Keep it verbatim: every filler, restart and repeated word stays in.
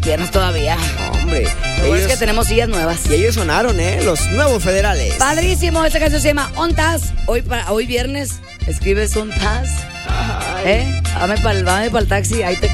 Viernes todavía. Hombre. Lo bueno ellos, es que tenemos sillas nuevas. Y ellos sonaron, ¿eh? Los nuevos federales. Padrísimo, esta canción se llama Ontas. Hoy, para, hoy viernes escribes Ontas. ¿Eh? Dame para el, dame para el taxi, ahí te